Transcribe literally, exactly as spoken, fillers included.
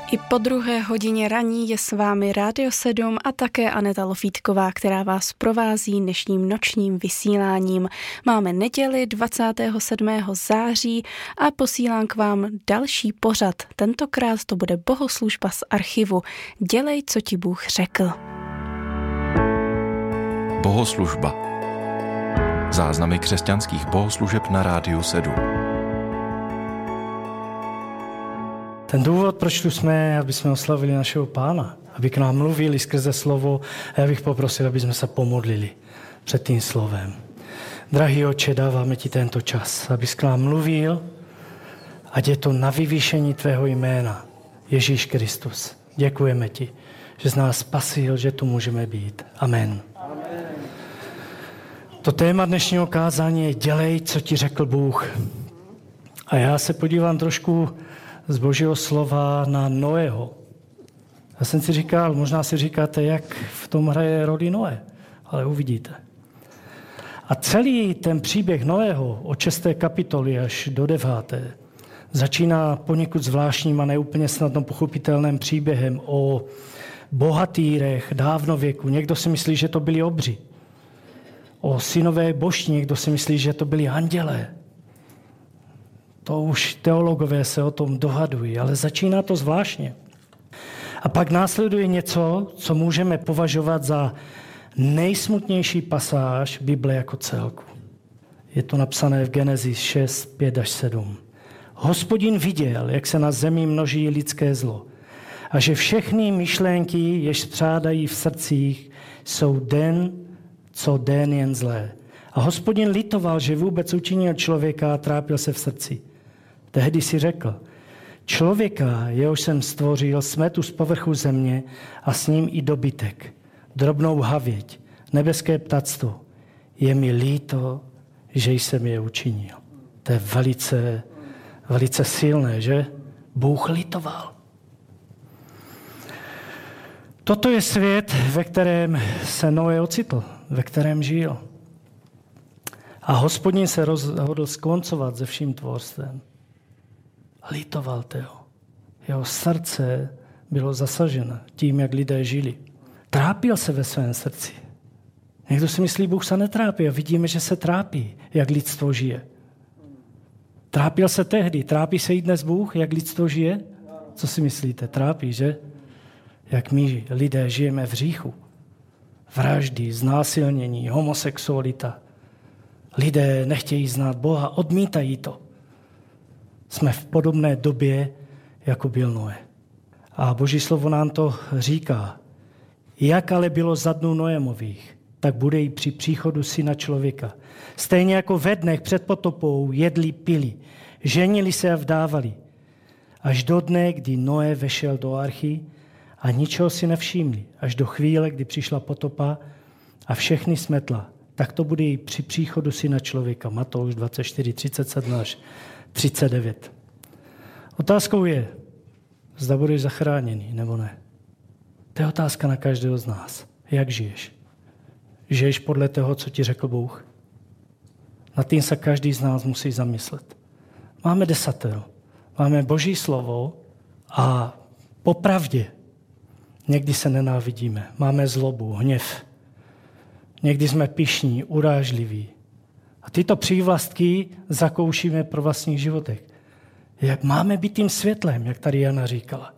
I po druhé hodině raní je s vámi Rádio sedm a také Aneta Lofítková, která vás provází dnešním nočním vysíláním. Máme neděli dvacátého sedmého září a posílám k vám další pořad. Tentokrát to bude bohoslužba z archivu. Dělej, co ti Bůh řekl. Bohoslužba. Záznamy křesťanských bohoslužeb na Rádiu sedm. Ten důvod, proč tu jsme, aby jsme oslavili našeho Pána, aby k nám mluvili skrze slovo, a já bych poprosil, aby jsme se pomodlili před tím slovem. Drahý Otče, dáváme ti tento čas, abys k nám mluvil, ať je to na vyvýšení tvého jména, Ježíš Kristus. Děkujeme ti, že z nás spasil, že tu můžeme být. Amen. Amen. To téma dnešního kázání je dělej, co ti řekl Bůh. A já se podívám trošku z Božího slova na Noého. Já jsem si říkal, možná si říkáte, jak v tom hraje roli Noé, ale uvidíte. A celý ten příběh Noého od šesté kapitoly až do deváté začíná poněkud zvláštním a neúplně snadno pochopitelným příběhem o bohatýrech dávnověku. Někdo si myslí, že to byli obři. O synové boží, někdo si myslí, že to byli andělé. To už teologové se o tom dohadují, ale začíná to zvláštně. A pak následuje něco, co můžeme považovat za nejsmutnější pasáž Bible jako celku. Je to napsané v Genesis šest, pět až sedm. Hospodin viděl, jak se na zemi množí lidské zlo a že všechny myšlenky, jež střádají v srdcích, jsou den co den jen zlé. A Hospodin litoval, že vůbec učinil člověka a trápil se v srdci. Tehdy si řekl, člověka, jehož jsem stvořil, smetu z povrchu země a s ním i dobytek, drobnou havěť, nebeské ptactvo. Je mi líto, že jsem je učinil. To je velice, velice silné, že? Bůh litoval. Toto je svět, ve kterém se Noé ocitl, ve kterém žil. A Hospodin se rozhodl skoncovat se vším tvorstvem. Litoval toho. Jeho srdce bylo zasaženo tím, jak lidé žili. Trápil se ve svém srdci. Někdo si myslí, Bůh se netrápí a vidíme, že se trápí, jak lidstvo žije. Trápil se tehdy, trápí se i dnes Bůh, jak lidstvo žije? Co si myslíte? Trápí, že? Jak my lidé žijeme v hříchu. Vraždy, znásilnění, homosexualita. Lidé nechtějí znát Boha, odmítají to. Jsme v podobné době, jako byl Noé. A Boží slovo nám to říká. Jak ale bylo za dnů Noémových, tak bude i při příchodu syna člověka. Stejně jako ve dnech před potopou jedli, pili, ženili se a vdávali. Až do dne, kdy Noé vešel do archy a ničeho si nevšimli. Až do chvíle, kdy přišla potopa a všechny smetla. Tak to bude i při příchodu syna člověka. Matouš dvacet čtyři, třicet sedm až třicet devět. Otázkou je, zda budeš zachráněný, nebo ne. To je otázka na každého z nás. Jak žiješ? Žiješ podle toho, co ti řekl Bůh? Nad tím se každý z nás musí zamyslet. Máme desatero. Máme Boží slovo a popravdě někdy se nenávidíme. Máme zlobu, hněv. Někdy jsme pyšní, urážliví. A tyto přívlastky zakoušíme pro vlastních životech. Jak máme být tím světlem, jak tady Jana říkala.